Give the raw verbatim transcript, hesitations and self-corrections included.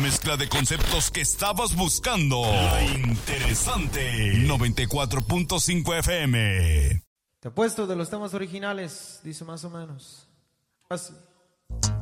mezcla de conceptos que estabas buscando. La interesante. noventa y cuatro punto cinco F M. Te apuesto de los temas originales, dice más o menos así.